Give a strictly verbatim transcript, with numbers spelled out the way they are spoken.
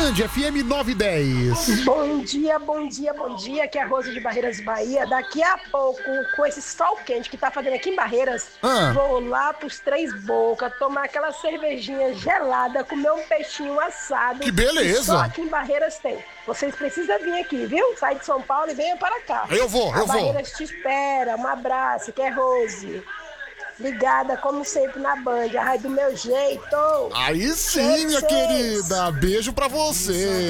Band F M nove e dez. Bom dia, bom dia, bom dia. Aqui é a Rosa de Barreiras, Bahia. Daqui a pouco, com esse sol quente que tá fazendo aqui em Barreiras, Ah. vou lá pros Três Bocas, tomar aquela cervejinha gelada, comer um peixinho assado. Que beleza. Que só aqui em Barreiras tem. Vocês precisam vir aqui, viu? Sai de São Paulo e venha para cá. Eu vou, eu a vou. Barreiras te espera. Um abraço, que é Rose. Ligada, como sempre, na Band. A rádio do meu jeito. Aí sim, minha Vocês. querida. Beijo pra você.